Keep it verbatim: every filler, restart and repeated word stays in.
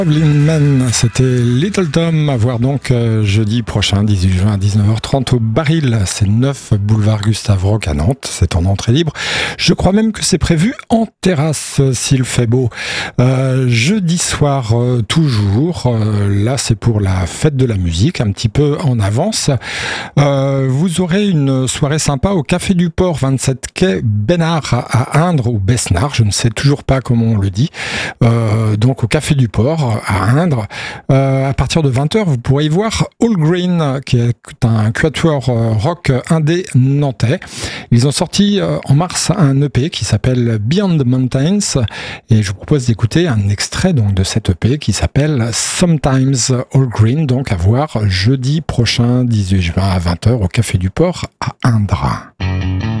Traveling Man, c'était Little Tom, à voir donc euh, jeudi prochain, dix-huit juin à dix-neuf heures trente au Baril, c'est neuf boulevard Gustave Roch à Nantes, c'est en entrée libre. Je crois même que c'est prévu en terrasse s'il fait beau. Euh, jeudi soir euh, toujours, euh, là c'est pour la fête de la musique, un petit peu en avance. Euh, vous aurez une soirée sympa au Café du Port, vingt-sept quai Bénard à Indre ou Besnard, je ne sais toujours pas comment on le dit. Euh, donc au Café du Port à Indre. Euh, à partir de vingt heures, vous pourrez y voir All Green, qui est un quatuor euh, rock indé nantais. Ils ont sorti euh, en mars un E P qui s'appelle Beyond the Mountains et je vous propose d'écouter un extrait donc de cet E P qui s'appelle Sometimes All Green, donc à voir jeudi prochain, dix-huit juin à vingt heures au Café du Port à Indre.